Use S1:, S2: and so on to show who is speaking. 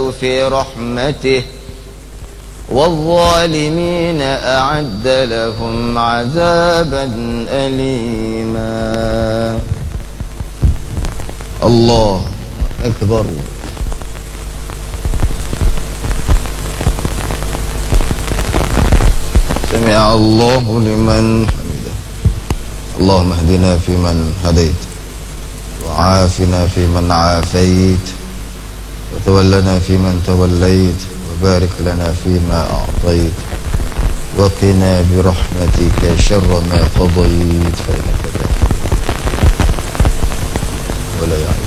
S1: وادخلوا في رحمته والظالمين أعد لهم عذابا أليما. الله أكبر. سمع الله لمن حمده. اللهم اهدنا فيمن هديت، وعافنا فيمن عافيت، وتولنا فيمن توليت، وبارك لنا فيما أعطيت، وقنا برحمتك شر ما قضيت، فإنك لا ولا يعلم.